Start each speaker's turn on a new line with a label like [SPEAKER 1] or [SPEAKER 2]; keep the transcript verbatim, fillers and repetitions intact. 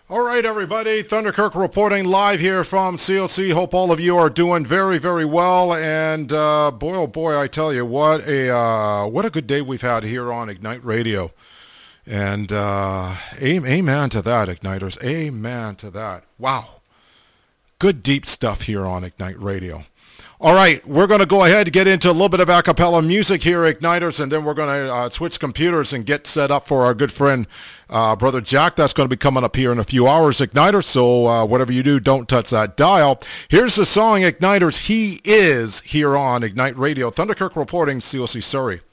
[SPEAKER 1] All right, everybody. Thunderkirk reporting live here from C L C. Hope all of you are doing very, very well. And uh, boy, oh boy, I tell you what a uh, what a good day we've had here on Ignite Radio. And uh, amen to that, Igniters. Amen to that. Wow, good deep stuff here on Ignite Radio. All right, we're going to go ahead and get into a little bit of a cappella music here, Igniters, and then we're going to uh, switch computers and get set up for our good friend, uh, Brother Jack. That's going to be coming up here in a few hours, Igniters, so uh, whatever you do, don't touch that dial. Here's the song, Igniters. He is here on Ignite Radio. Thunderkirk reporting, C L C Surrey.